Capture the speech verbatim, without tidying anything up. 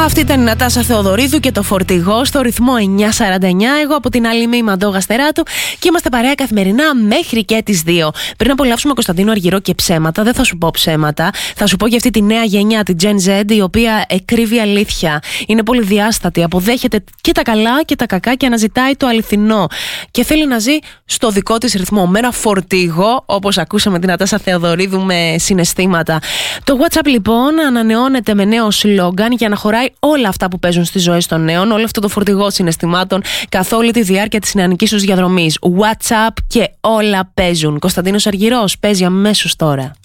Αυτή ήταν η Νατάσα Θεοδωρίδου και το Φορτηγό στο ρυθμό εννιά σαράντα εννιά. Εγώ από την άλλη είμαι η Μαντώ Γαστεράτου και είμαστε παρέα καθημερινά μέχρι και τις δύο. Πριν απολαύσουμε Κωνσταντίνο Αργυρό και ψέματα, δεν θα σου πω ψέματα. Θα σου πω για αυτή τη νέα γενιά, την Gen Z, η οποία εκρύβει αλήθεια. Είναι πολυδιάστατη, αποδέχεται και τα καλά και τα κακά και αναζητάει το αληθινό. Και θέλει να ζει στο δικό της ρυθμό. Με ένα φορτηγό, όπως ακούσαμε την Νατάσα Θεοδωρίδου, με συναισθήματα. Το WhatsApp λοιπόν ανανεώνεται με νέο σλόγγαν για να χωράει όλα αυτά που παίζουν στις ζωές των νέων, όλο αυτό το φορτηγό συναισθημάτων καθ' όλη τη διάρκεια της νεανικής τους διαδρομής. WhatsApp και όλα παίζουν. Κωνσταντίνος Αργυρός παίζει αμέσως τώρα.